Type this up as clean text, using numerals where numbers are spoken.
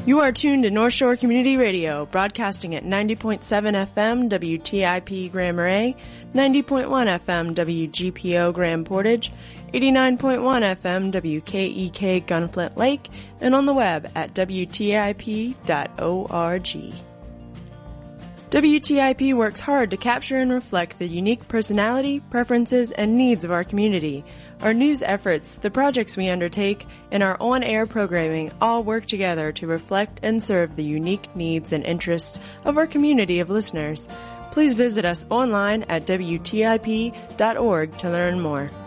You are tuned to North Shore Community Radio, broadcasting at 90.7 FM WTIP Grand Marais, 90.1 FM WGPO Grand Portage, 89.1 FM WKEK Gunflint Lake, and on the web at WTIP.org. WTIP works hard to capture and reflect the unique personality, preferences, and needs of our community. Our news efforts, the projects we undertake, and our on-air programming all work together to reflect and serve the unique needs and interests of our community of listeners. Please visit us online at WTIP.org to learn more.